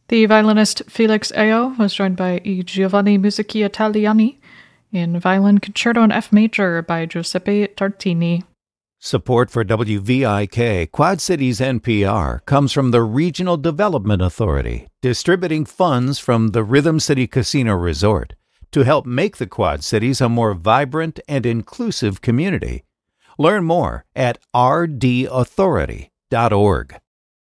The violinist Felix Ao was joined by I Giovanni Musici Italiani in Violin Concerto in F Major by Giuseppe Tartini. Support for WVIK Quad Cities NPR comes from the Regional Development Authority, distributing funds from the Rhythm City Casino Resort to help make the Quad Cities a more vibrant and inclusive community. Learn more at rdauthority.org.